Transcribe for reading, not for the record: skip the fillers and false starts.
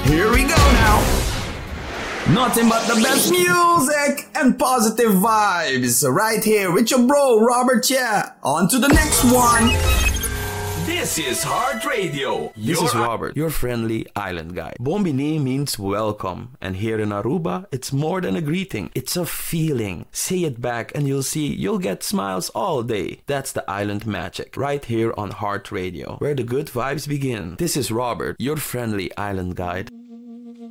Here we go now. Nothing but the best music and positive vibes right here with your bro Robert Chia. On to the next one. This is Heart Radio. This is Robert, your friendly island guy. Bombini means welcome, and here in Aruba, it's more than a greeting. It's a feeling. Say it back and you'll see you'll get smiles all day. That's the island magic, right here on Heart Radio, where the good vibes begin. This is Robert, your friendly island guide.